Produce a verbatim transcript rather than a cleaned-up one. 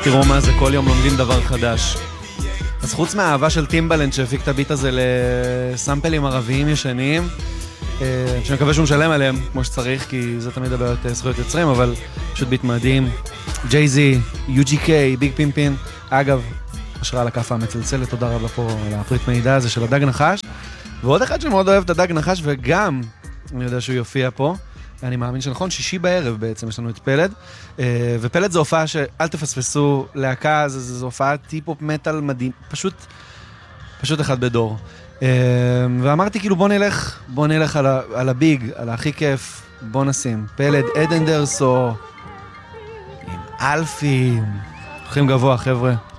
תראו מה זה, כל יום לומדים דבר חדש. אז חוץ מהאהבה של טימבלנד שהפיק את הביט הזה לסמפלים ערביים ישנים, שאני מקווה שהוא משלם עליהם כמו שצריך, כי זה תמיד הבעיות זכויות יוצרים, אבל פשוט ביט מדהים. ג'יי-זי, יו ג'י קיי, ביג פימפין. אגב, השראה על הכף המצלצלת, תודה רבה פה על הפריט מידע הזה של הדג נחש. ועוד אחד שמאוד אוהב את הדג נחש, וגם, אני יודע שהוא יופיע פה, אני מאמין שנכון, שישי בערב בעצם יש לנו את פלד, ופלד זו הופעה שאל תפספסו, להקה, זו הופעה טיפ-אופ מטל מדהים, פשוט, פשוט אחד בדור. ואמרתי כאילו בוא נלך, בוא נלך על, ה, על הביג, על הכי כיף, בוא נשים. פלד, אד אנדרסו, עם אלפי, הולכים גבוה חבר'ה.